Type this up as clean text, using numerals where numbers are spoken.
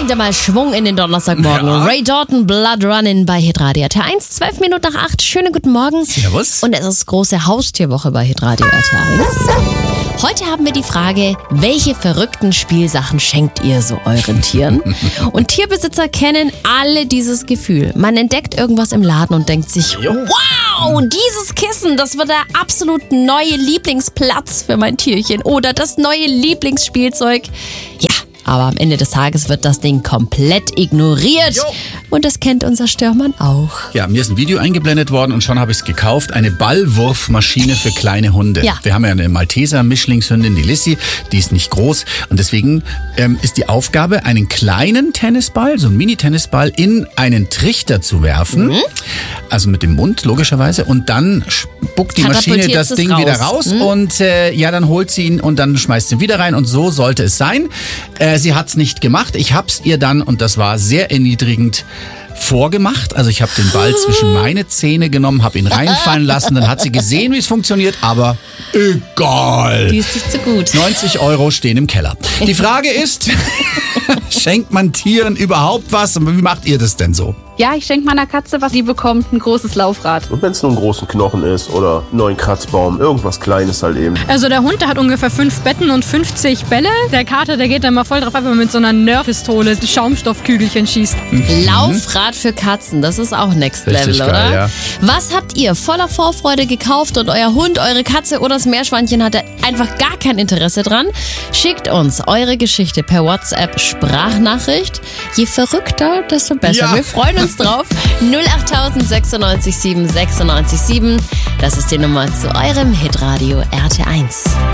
bringt er mal Schwung in den Donnerstagmorgen. Ja. Ray Dalton, Blood Running bei Hitradio RT1, 12 Minuten nach 8. Schönen guten Morgen. Servus. Und es ist große Haustierwoche bei Hitradio RT1. Heute haben wir die Frage, welche verrückten Spielsachen schenkt ihr so euren Tieren? Und Tierbesitzer kennen alle dieses Gefühl. Man entdeckt irgendwas im Laden und denkt sich, wow, dieses Kissen, das wird der absolut neue Lieblingsplatz für mein Tierchen. Oder das neue Lieblingsspielzeug. Ja. Aber am Ende des Tages wird das Ding komplett ignoriert. Und das kennt unser Störmann auch. Ja, mir ist ein Video eingeblendet worden und schon habe ich es gekauft. Eine Ballwurfmaschine für kleine Hunde. Ja. Wir haben ja eine Malteser-Mischlingshündin, die Lissy. Die ist nicht groß. Und deswegen ist die Aufgabe, einen kleinen Tennisball, so einen Mini-Tennisball, in einen Trichter zu werfen. Also mit dem Mund, logischerweise. Und dann spuckt die Maschine das Ding wieder raus. Und dann holt sie ihn und dann schmeißt sie ihn wieder rein. Und so sollte es sein. Sie hat's nicht gemacht. Ich hab's ihr dann, und das war sehr erniedrigend, vorgemacht. Also ich habe den Ball zwischen meine Zähne genommen, habe ihn reinfallen lassen. Dann hat sie gesehen, wie es funktioniert, aber egal. Die ist nicht so gut. 90 € stehen im Keller. Die Frage ist, schenkt man Tieren überhaupt was? Und wie macht ihr das denn so? Ja, ich schenke meiner Katze was, die bekommt ein großes Laufrad. Und wenn es nur einen großen Knochen ist oder einen neuen Kratzbaum, irgendwas Kleines halt eben. Also der Hund, der hat ungefähr 5 Betten und 50 Bälle. Der Kater, der geht dann mal voll drauf ab, wenn man mit so einer Nerf-Pistole Schaumstoffkügelchen schießt. Laufrad für Katzen, das ist auch Next Level, Richtig oder? geil, ja. Was habt ihr voller Vorfreude gekauft und euer Hund, eure Katze oder das Meerschweinchen hatte einfach gar kein Interesse dran? Schickt uns eure Geschichte per WhatsApp Sprachnachricht. Je verrückter, desto besser. Ja. Wir freuen uns drauf. 08000 96 7 96 7. Das ist die Nummer zu eurem Hitradio RT1.